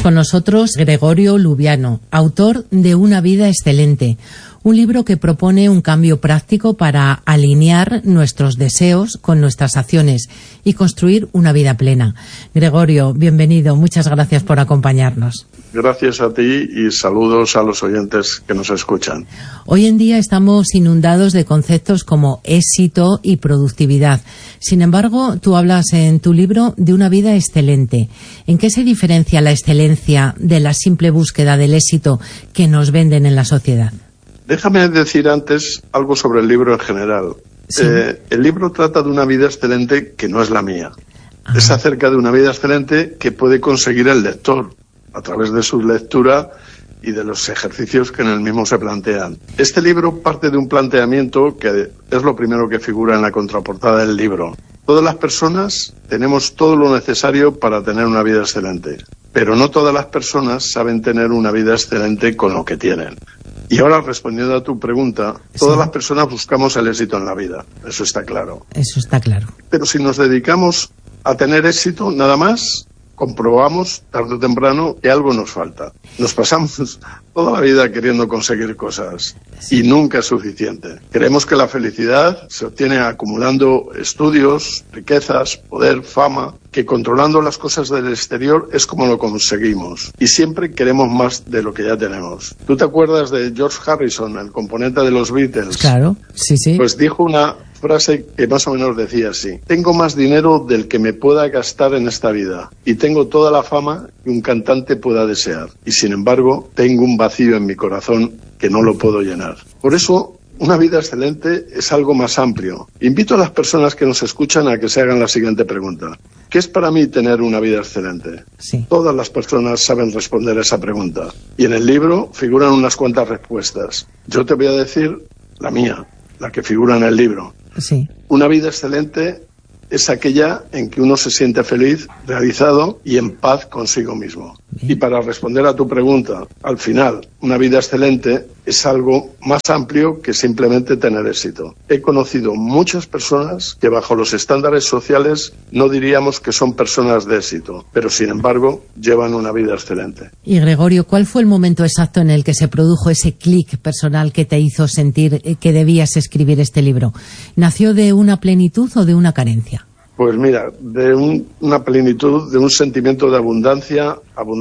Con nosotros Gregorio Lubiano, autor de Una vida excelente, un libro que propone un cambio práctico para alinear nuestros deseos con nuestras acciones y construir una vida plena. Gregorio, bienvenido, muchas gracias por acompañarnos. Gracias a ti y saludos a los oyentes que nos escuchan. Hoy en día estamos inundados de conceptos como éxito y productividad. Sin embargo, tú hablas en tu libro de una vida excelente. ¿En qué se diferencia la excelencia de la simple búsqueda del éxito que nos venden en la sociedad? Déjame decir antes algo sobre el libro en general. Sí. El libro trata de una vida excelente que no es la mía. Es acerca de una vida excelente que puede conseguir el lector a través de su lectura y de los ejercicios que en el mismo se plantean. Este libro parte de un planteamiento que es lo primero que figura en la contraportada del libro. Todas las personas tenemos todo lo necesario para tener una vida excelente, pero no todas las personas saben tener una vida excelente con lo que tienen. Y ahora, respondiendo a tu pregunta, todas las personas buscamos el éxito en la vida, eso está claro. Eso está claro. Pero si nos dedicamos a tener éxito nada más, comprobamos tarde o temprano que algo nos falta. Nos pasamos toda la vida queriendo conseguir cosas y nunca es suficiente. Creemos que la felicidad se obtiene acumulando estudios, riquezas, poder, fama, que controlando las cosas del exterior es como lo conseguimos. Y siempre queremos más de lo que ya tenemos. ¿Tú te acuerdas de George Harrison, el componente de los Beatles? Claro, sí, sí. Pues dijo una frase que más o menos decía así: tengo más dinero del que me pueda gastar en esta vida y tengo toda la fama que un cantante pueda desear y sin embargo tengo un vacío en mi corazón que no lo puedo llenar. Por eso una vida excelente es algo más amplio. Invito a las personas que nos escuchan a que se hagan la siguiente pregunta: ¿qué es para mí tener una vida excelente? Sí. Todas las personas saben responder esa pregunta y en el libro figuran unas cuantas respuestas. Yo te voy a decir la mía, la que figura en el libro. Sí. Una vida excelente es aquella en que uno se siente feliz, realizado y en paz consigo mismo. Bien. Y para responder a tu pregunta, al final, una vida excelente es algo más amplio que simplemente tener éxito. He conocido muchas personas que bajo los estándares sociales no diríamos que son personas de éxito, pero sin embargo llevan una vida excelente. Y Gregorio, ¿cuál fue el momento exacto en el que se produjo ese clic personal que te hizo sentir que debías escribir este libro? ¿Nació de una plenitud o de una carencia? Pues mira, de una plenitud, de un sentimiento de abundancia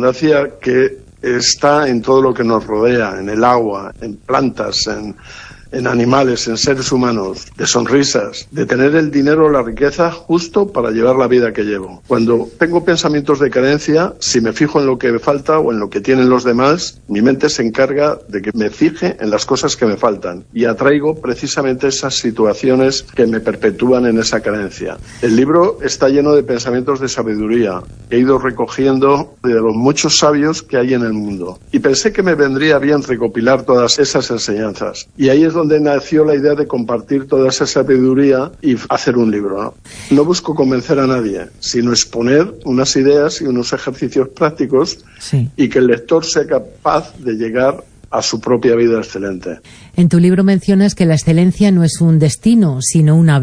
que está en todo lo que nos rodea, en el agua, en plantas, en animales, en seres humanos, de sonrisas, de tener el dinero o la riqueza justo para llevar la vida que llevo. Cuando tengo pensamientos de carencia, si me fijo en lo que me falta o en lo que tienen los demás, mi mente se encarga de que me fije en las cosas que me faltan y atraigo precisamente esas situaciones que me perpetúan en esa carencia. El libro está lleno de pensamientos de sabiduría que he ido recogiendo de los muchos sabios que hay en el mundo. Y pensé que me vendría bien recopilar todas esas enseñanzas. Y ahí es donde nació la idea de compartir toda esa sabiduría y hacer un libro, ¿no? No busco convencer a nadie, sino exponer unas ideas y unos ejercicios prácticos, sí, y que el lector sea capaz de llegar a su propia vida excelente. En tu libro mencionas que la excelencia no es un destino, sino una